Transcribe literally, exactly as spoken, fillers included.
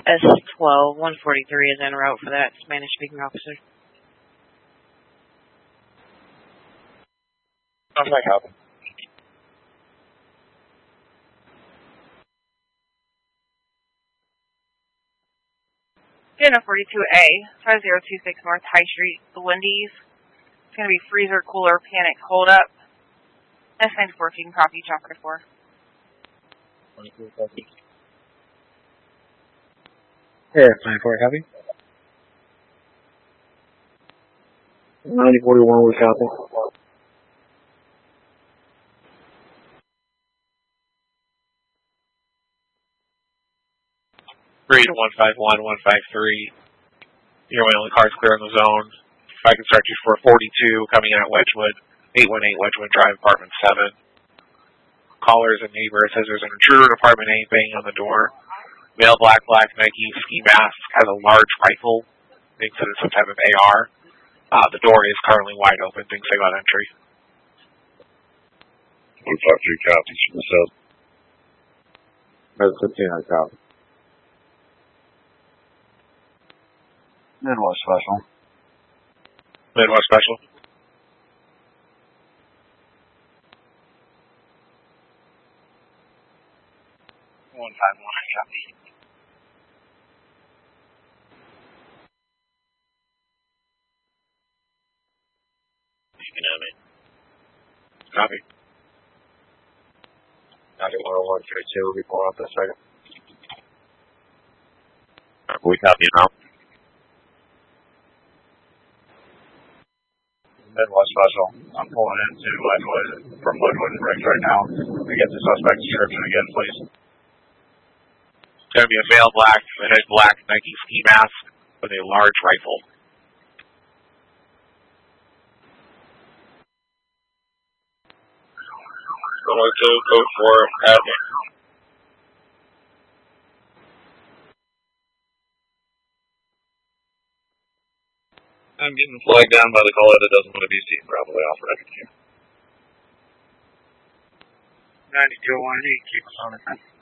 S twelve, one forty-three is en route for that Spanish-speaking officer. How's that happen? Jenna forty-two A, five zero two six North High Street, the Wendy's. It's going to be freezer, cooler, panic, hold up. S ninety-four, if you can copy, chopper to four. twenty-four, copy. Hey, S ninety-four, copy. ninety forty-one, we copy. Read one five one, one five three. Your only car's clear in the zone. If I can start you for forty-two coming out Wedgwood, eight one eight Wedgwood Drive, apartment seven. Callers and neighbor says there's an intruder in apartment eight banging on the door. Male black, black, Nike, ski mask, has a large rifle. Thinks that it's some type of A R. Uh, the door is currently wide open. Thinks they got entry. one five three copies from the south. That's fifteen on copy. Midwest Special. Midwest Special. one five one, copy. You can have it. Copy. Copy one oh one three two, we'll be pulling up in a second. We copy it now. Midwest Special. I'm pulling into Wedgwood, from Wedgwood and Briggs right now. We get the suspect description again, please. It's going to be a male black, hooded black Nike ski mask with a large rifle. one two, code four, admin. I'm getting flagged down by the caller that doesn't want to be seen properly off record here. ninety-two one eight, keep us on it then.